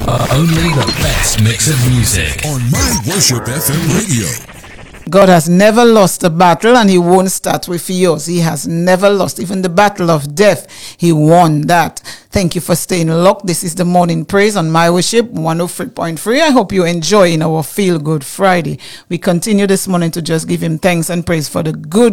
Only the best mix of music on My Worship FM radio. God has never lost a battle, and he won't start with yours. He has never lost. Even the battle of death, he won that. Thank you for staying locked. This is the Morning Praise on My Worship 103.3. I hope you enjoy in our Feel Good Friday. We continue this morning to just give him thanks and praise for the good